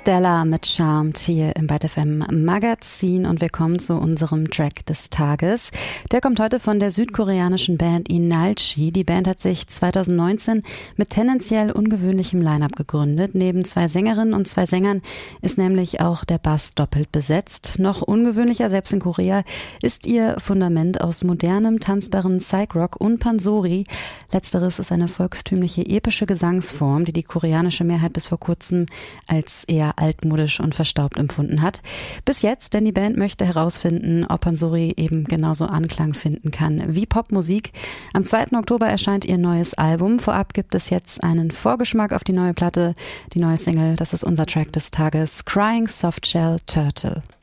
Stella mit Charmed hier im Byte FM Magazin und wir kommen zu unserem Track des Tages. Der kommt heute von der südkoreanischen Band Inalchi. Die Band hat sich 2019 mit tendenziell ungewöhnlichem Line-Up gegründet. Neben 2 Sängerinnen und 2 Sängern ist nämlich auch der Bass doppelt besetzt. Noch ungewöhnlicher, selbst in Korea, ist ihr Fundament aus modernem, tanzbaren Psych-Rock und Pansori. Letzteres ist eine volkstümliche epische Gesangsform, die die koreanische Mehrheit bis vor kurzem als eher altmodisch und verstaubt empfunden hat. Bis jetzt, denn die Band möchte herausfinden, ob Pansori eben genauso Anklang finden kann wie Popmusik. Am 2. Oktober erscheint ihr neues Album. Vorab gibt es jetzt einen Vorgeschmack auf die neue Platte, die neue Single. Das ist unser Track des Tages, Crying Softshell Turtle.